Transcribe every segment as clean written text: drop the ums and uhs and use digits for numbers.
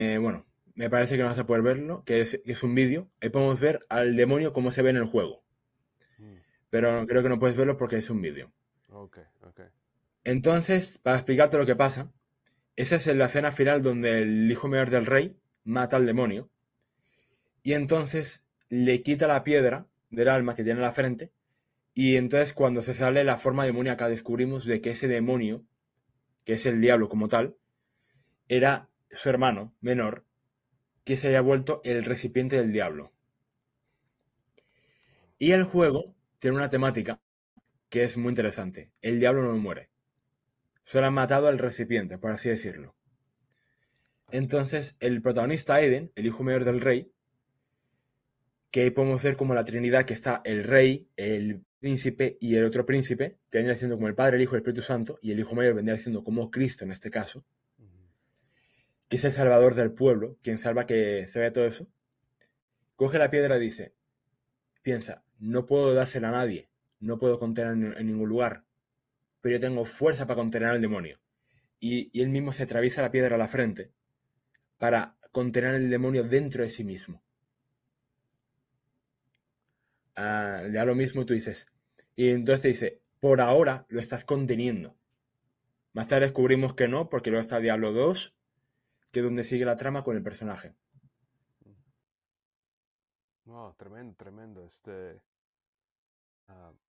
bueno, me parece que no vas a poder verlo, que es un vídeo. Ahí podemos ver al demonio cómo se ve en el juego. Mm, Pero creo que no puedes verlo porque es un vídeo. ok, ok. Entonces, para explicarte lo que pasa, esa es la escena final donde el hijo mayor del rey mata al demonio. Y entonces le quita la piedra del alma que tiene en la frente. Y entonces cuando se sale la forma demoníaca descubrimos de que ese demonio, que es el diablo como tal, era su hermano menor, que se había vuelto el recipiente del diablo. Y el juego tiene una temática que es muy interesante. El diablo no muere. Solo han matado al recipiente, por así decirlo. Entonces, el protagonista Aiden, el hijo mayor del rey, que ahí podemos ver como la Trinidad, que está el rey, el príncipe y el otro príncipe, que vendría siendo como el Padre, el Hijo y el Espíritu Santo, y el Hijo mayor vendría siendo como Cristo en este caso, Ujú. que es el salvador del pueblo, quien salva que se vea todo eso. Coge la piedra y dice, piensa, no puedo dársela a nadie, no puedo contener en ningún lugar, pero yo tengo fuerza para contener al demonio. Y él mismo se atraviesa la piedra a la frente para contener el demonio dentro de sí mismo. Ya lo mismo tú dices. Y entonces te dice, por ahora lo estás conteniendo. Más tarde descubrimos que no, porque luego está Diablo 2, que es donde sigue la trama con el personaje. No, tremendo, tremendo. Ah,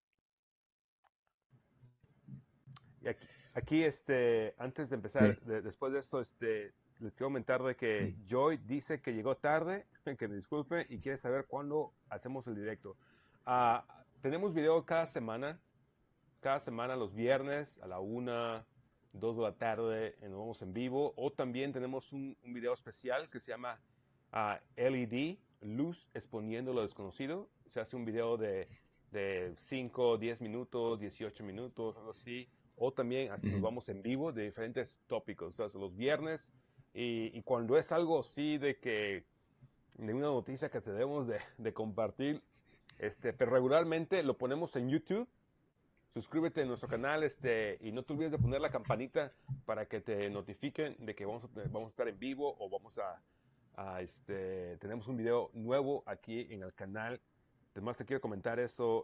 y aquí, antes de empezar, Sí. después de esto, les quiero comentar de que Joy dice que llegó tarde, que me disculpe, y quiere saber cuándo hacemos el directo. Ah, tenemos video cada semana los viernes a la 1, 2 de la tarde, nos vamos en vivo, o también tenemos un video especial que se llama LED, Luz Exponiendo lo Desconocido. Se hace un video de 5, 10 minutos, 18 minutos, algo así. O también nos Ujú. vamos en vivo de diferentes tópicos, o sea, los viernes. Y cuando es algo así de una noticia que debemos de compartir, pero regularmente lo ponemos en YouTube. Suscríbete a nuestro canal, y no te olvides de poner la campanita para que te notifiquen de que vamos a estar en vivo o tenemos un video nuevo aquí en el canal. Además te quiero comentar eso,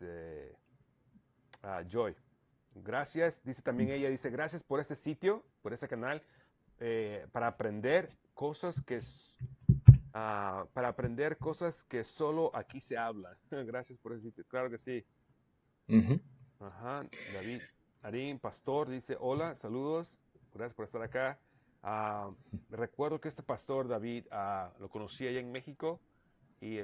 a Joy. Gracias, dice también ella, dice, gracias por este sitio, por este canal, para aprender cosas que solo aquí se hablan. Gracias por ese sitio, claro que sí. Ujú. Ajá, David Arín, pastor, dice, hola, saludos, gracias por estar acá. Ah, recuerdo que este pastor, David, lo conocí allá en México y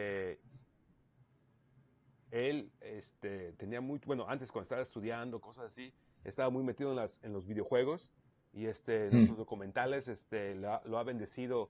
él tenía mucho, bueno, antes cuando estaba estudiando, cosas así, estaba muy metido en los videojuegos y Mm. nuestros documentales lo ha bendecido.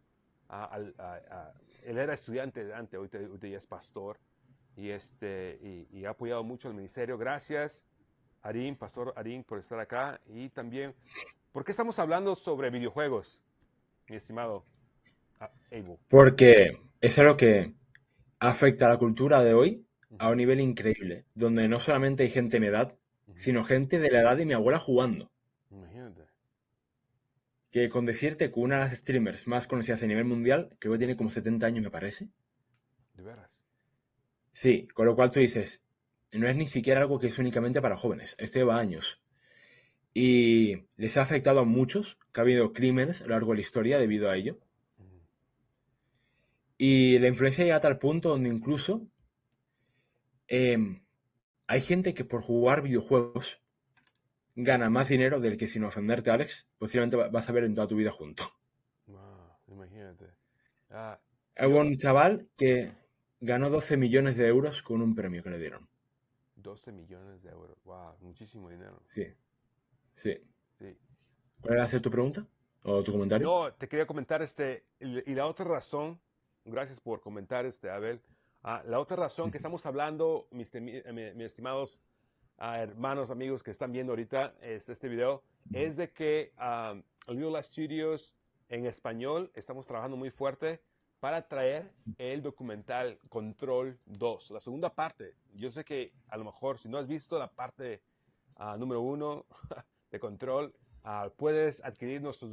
Él era estudiante antes, ahorita ya es pastor y ha apoyado mucho el ministerio. Gracias, Arín, Pastor Arín, por estar acá. Y también, ¿por qué estamos hablando sobre videojuegos, mi estimado Abel? Porque es algo que afecta a la cultura de hoy a un Ujú, nivel increíble, donde no solamente hay gente de mi edad, ujú. sino gente de la edad de mi abuela jugando. Imagínate, Que con decirte que una de las streamers más conocidas a nivel mundial, creo que tiene como 70 años, me parece. de veras. Sí, con lo cual tú dices, no es ni siquiera algo que es únicamente para jóvenes, este lleva años. Y les ha afectado a muchos, que ha habido crímenes a lo largo de la historia debido a ello. Ujú. Y la influencia llega a tal punto donde incluso eh, hay gente que por jugar videojuegos gana más dinero del que sin ofenderte, Alex, posiblemente vas a ver en toda tu vida junto. Wow, imagínate. Ah, Hubo yo, un chaval que ganó 12 millones de euros con un premio que le dieron. 12 millones de euros. Wow, muchísimo dinero. Sí, sí. Sí. ¿Cuál va a ser tu pregunta? ¿O tu comentario? No, te quería comentar, y la otra razón, gracias por comentar, Abel. La otra razón que estamos hablando, mis estimados hermanos, amigos que están viendo ahorita este video, es de que Little Light Studios en español estamos trabajando muy fuerte para traer el documental Control 2, la segunda parte. Yo sé que a lo mejor si no has visto la parte número 1 de Control, puedes adquirir nuestros